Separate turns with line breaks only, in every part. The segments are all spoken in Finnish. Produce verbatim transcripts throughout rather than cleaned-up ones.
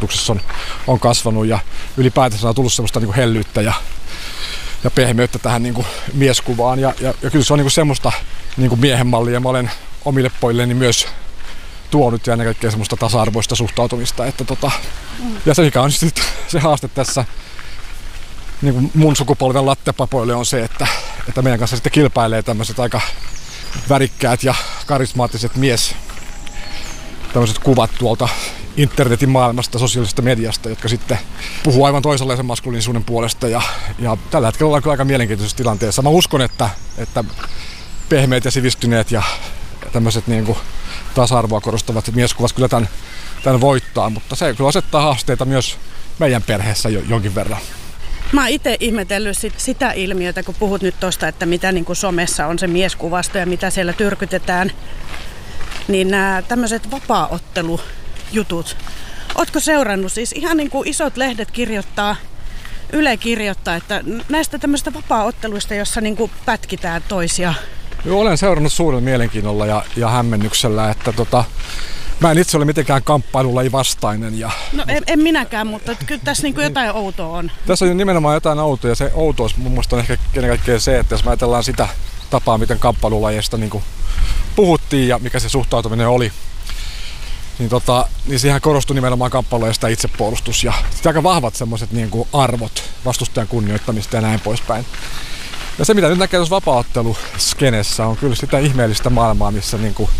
kasvatuksessa on, on kasvanut ja ylipäätänsä on tullut semmoista niin kuin hellyyttä ja, ja pehmeyttä tähän niin kuin mieskuvaan. Ja, ja, ja kyllä se on niin kuin semmoista niin kuin miehen mallia. Mä olen omille pojilleni myös tuonut ja ennen kaikkea semmoista tasa-arvoista suhtautumista. Että tota, mm. Ja se mikä on sitten se haaste tässä niin kuin mun sukupolven lattepapoille on se, että, että meidän kanssa sitten kilpailee tämmöiset aika värikkäät ja karismaattiset mies tämmöiset kuvat tuolta internetin maailmasta, sosiaalisesta mediasta, jotka sitten puhuu aivan toisenlaisen maskuliinisuuden puolesta. Ja, ja tällä hetkellä ollaan kyllä aika mielenkiintoisessa tilanteessa. Mä uskon, että, että pehmeät ja sivistyneet ja tämmöiset niin kuin tasa-arvoa korostavat mieskuvat kyllä tämän, tämän voittaa, mutta se kyllä asettaa haasteita myös meidän perheessä jo, jonkin verran.
Mä oon itse ihmetellyt sit sitä ilmiötä, kun puhut nyt tosta, että mitä niin kuin somessa on se mieskuvasto ja mitä siellä tyrkytetään, niin nämä tämmöiset vapaaottelujutut. Ootko seurannut? Siis ihan niin kuin isot lehdet kirjoittaa, Yle kirjoittaa, että näistä tämmöistä vapaaotteluista, jossa niin kuin pätkitään toisia.
Joo, olen seurannut suurella mielenkiinnolla ja, ja hämmennyksellä, että tota, mä en itse ole mitenkään kamppailulaji vastainen. Ja
no en, en minäkään, mutta kyllä tässä niin kuin jotain outoa on.
Tässä on nimenomaan jotain outoa ja se outous mun mielestä on ehkä ennen kaikkea se, että jos me ajatellaan sitä tapaa, miten kamppailulajista niin kuin puhuttiin ja mikä se suhtautuminen oli, niin, tota, niin siihen korostui nimenomaan kamppailulajista itsepuolustus ja aika vahvat semmoiset niin kuin arvot, vastustajan kunnioittamista ja näin poispäin. Ja se mitä nyt näkee tuossa vapaaotteluskenessä on kyllä sitä ihmeellistä maailmaa, missä niin kuin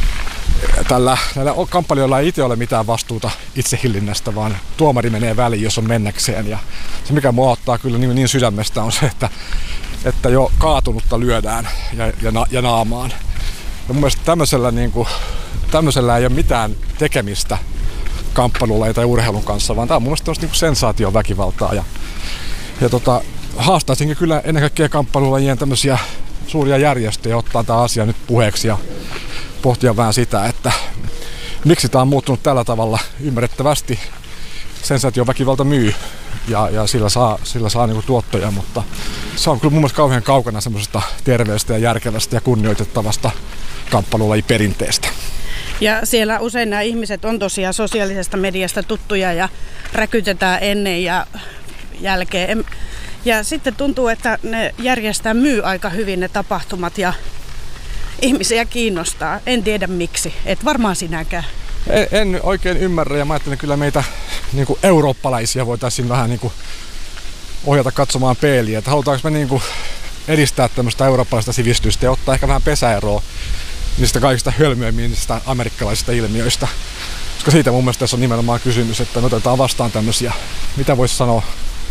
tällä, näillä kamppailijoilla ei itse ole mitään vastuuta itsehillinnästä, vaan tuomari menee väliin, jos on mennäkseen. Ja se mikä mua ottaa kyllä niin, niin sydämestä on se, että, että jo kaatunutta lyödään ja, ja, na, ja naamaan. Ja mun mielestä tämmöisellä, niin kuin, tämmöisellä ei ole mitään tekemistä kamppailulla tai urheilun kanssa, vaan tämä on mun mielestä niin sensaation väkivaltaa. Ja, ja tota, haastaisinkin kyllä ennen kaikkea kamppailulajien tämmöisiä suuria järjestöjä ottaa tämä asia nyt puheeksi ja pohtia vähän sitä, että miksi tämä on muuttunut tällä tavalla. Ymmärrettävästi sensaation väkivalta myy ja, ja sillä saa, sillä saa niinku tuottoja, mutta se on kyllä mun mielestä kauhean kaukana semmoisesta terveestä ja järkevästä ja kunnioitettavasta kamppailulajiperinteestä.
Ja siellä usein nämä ihmiset on tosiaan sosiaalisesta mediasta tuttuja ja räkytetään ennen ja jälkeen. Ja sitten tuntuu, että ne järjestää myy aika hyvin ne tapahtumat ja ihmisiä kiinnostaa. En tiedä miksi. Et varmaan sinäkään.
En, en oikein ymmärrä ja mä ajattelen kyllä meitä niin kuin eurooppalaisia voitaisiin vähän niin kuin ohjata katsomaan peiliä. Että halutaanko me niin kuin edistää tämmöistä eurooppalaista sivistystä ja ottaa ehkä vähän pesäeroa niistä kaikista hölmöimmistä amerikkalaisista ilmiöistä. Koska siitä mun mielestä tässä on nimenomaan kysymys, että me otetaan vastaan tämmöisiä, mitä voisi sanoa,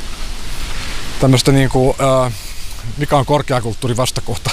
tämmöistä niinku, äh, mikä on korkeakulttuurin vastakohta,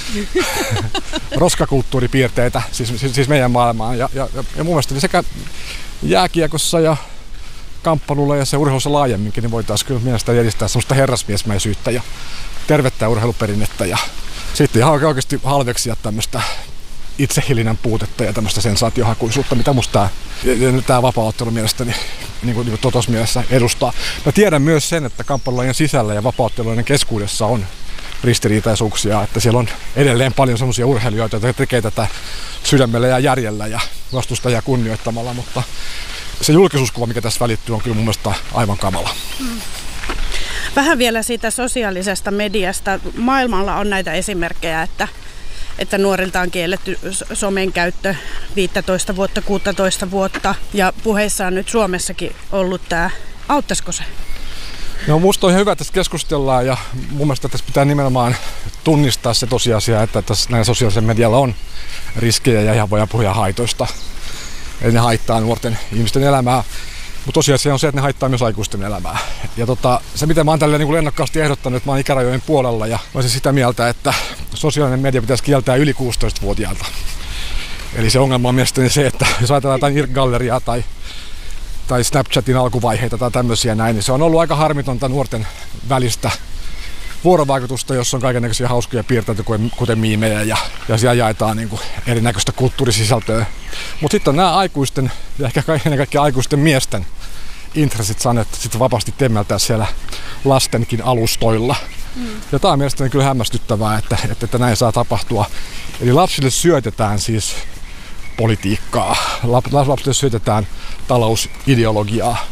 roskakulttuuripiirteitä siis, siis, siis meidän maailmaan. Ja, ja, ja mun mielestä sekä jääkiekossa ja kamppailulla ja se urheilussa laajemminkin niin voitaisiin kyllä mielestäni edistää semmoista herrasmiesmäisyyttä ja tervettä urheiluperinnettä ja sitten ihan oikeasti halveksia tämmöistä itsehillinän puutetta ja tämmöistä sensaatiohakuisuutta, mitä musta tää, tää vapaaottelu mielestäni niin kuin, niin kuin totos mielessä edustaa. Mä tiedän myös sen, että kamppailulajien sisällä ja vapaaottelujen keskuudessa on ristiriitaisuuksia, että siellä on edelleen paljon semmoisia urheilijoita, jotka tekee tätä sydämellä ja järjellä ja vastustajia kunnioittamalla, mutta se julkisuuskuva, mikä tässä välittyy, on kyllä mun mielestä aivan kamala.
Mm. Vähän vielä siitä sosiaalisesta mediasta. Maailmalla on näitä esimerkkejä, että että nuorilta on kielletty somen käyttö viisitoista vuotta, kuusitoista vuotta ja puheissa on nyt Suomessakin ollut tämä. Auttaisiko se?
No musta on ihan hyvä, että tässä keskustellaan ja mun mielestä tässä pitää nimenomaan tunnistaa se tosiasia, että tässä näin sosiaalisella medialla on riskejä ja ihan voidaan puhua haitoista. Eli ne haittaa nuorten ihmisten elämää. Mutta tosiasia on se, että ne haittaa myös aikuisten elämää. Ja tota, se mitä mä oon tälle niin kuin lennokkaasti ehdottanut, että mä oon ikärajojen puolella ja mä olisin sitä mieltä, että sosiaalinen media pitäisi kieltää yli kuusitoistavuotiaalta. Eli se ongelma on mielestäni se, että jos ajatellaan jotain IRC-galleriaa tai, tai Snapchatin alkuvaiheita tai tämmöisiä näin, niin se on ollut aika harmitonta nuorten välistä vuorovaikutusta, jossa on kaikennäköisiä hauskoja piirteitä, kuten miimejä ja, ja siellä jaetaan niin kuin erinäköistä kulttuurisisältöä. Mutta sitten on nämä aikuisten ja ehkä ennen kaikkea aikuisten miesten intressit saaneet sitten vapaasti temmeltää siellä lastenkin alustoilla. Mm. Ja tämä on mielestäni kyllä hämmästyttävää, että, että, että näin saa tapahtua. Eli lapsille syötetään siis politiikkaa, lapsille syötetään talousideologiaa.